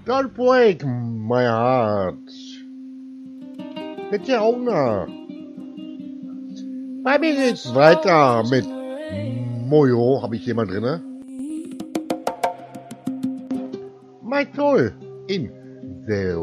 Don't break my heart. Bitte Hunger. Bei mir geht's weiter mit Mojo. Habe ich jemand drinne? Mike Toll in The